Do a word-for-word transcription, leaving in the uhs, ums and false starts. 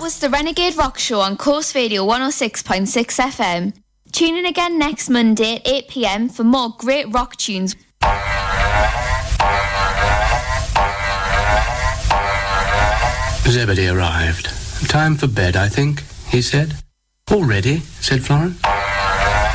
was the Renegade Rock Show on Coast Radio one oh six point six F M. Tune in again next Monday at eight p m for more great rock tunes. Zebedee arrived. Time for bed, I think, he said. All ready, said Florence.